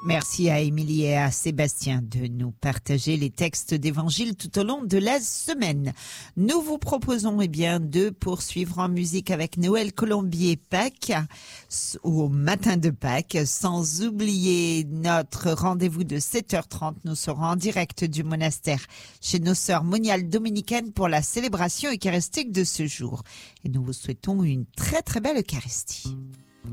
Merci à Émilie et à Sébastien de nous partager les textes d'évangile tout au long de la semaine. Nous vous proposons de poursuivre en musique avec Noël Colombier Pâques au matin de Pâques, sans oublier notre rendez-vous de 7h30. Nous serons en direct du monastère chez nos sœurs moniales dominicaines pour la célébration eucharistique de ce jour. Et nous vous souhaitons une très très belle Eucharistie.